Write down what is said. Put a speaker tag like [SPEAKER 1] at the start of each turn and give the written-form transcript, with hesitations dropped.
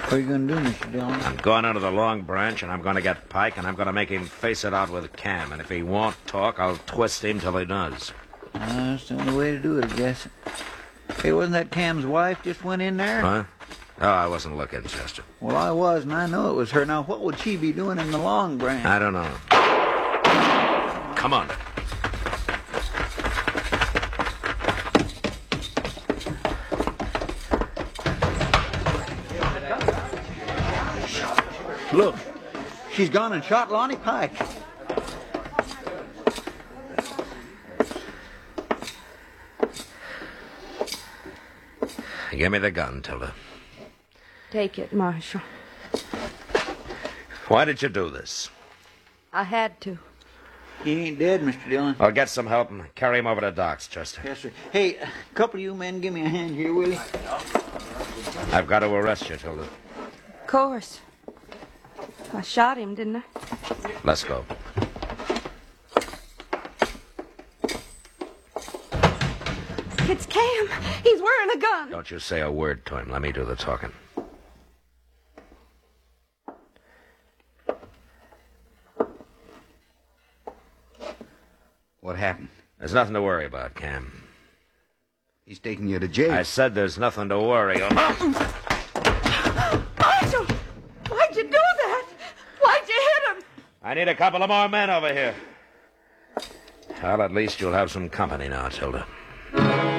[SPEAKER 1] What are you going to do, Mr. Dillon?
[SPEAKER 2] I'm going into the Long Branch, and I'm going to get Pike, and I'm going to make him face it out with Cam. And if he won't talk, I'll twist him till he does.
[SPEAKER 1] That's the only way to do it, I guess. Hey, wasn't that Cam's wife just went in there?
[SPEAKER 2] Huh? Oh, I wasn't looking, Chester.
[SPEAKER 1] Well, I was, and I know it was her. Now, what would she be doing in the Long Branch?
[SPEAKER 2] I don't know. Come on.
[SPEAKER 1] Look, she's gone and shot Lonnie Pike.
[SPEAKER 2] Give me the gun, Tilda.
[SPEAKER 3] Take it, Marshal.
[SPEAKER 2] Why did you do this?
[SPEAKER 3] I had to.
[SPEAKER 1] He ain't dead, Mr. Dillon.
[SPEAKER 2] I'll get some help and carry him over to Doc's, Chester.
[SPEAKER 1] Yes, sir. Hey, a couple of you men give me a hand here, will you?
[SPEAKER 2] I've got to arrest you, Tilda.
[SPEAKER 3] Of course. I shot him, didn't I?
[SPEAKER 2] Let's go.
[SPEAKER 3] It's Cam. He's wearing a gun.
[SPEAKER 2] Don't you say a word to him. Let me do the talking.
[SPEAKER 4] What happened?
[SPEAKER 2] There's nothing to worry about, Cam.
[SPEAKER 4] He's taking you to jail.
[SPEAKER 2] I said there's nothing to worry about.
[SPEAKER 3] Marshal! Why'd you do that? Why'd you hit him?
[SPEAKER 2] I need a couple of more men over here. Well, at least you'll have some company now, Tilda.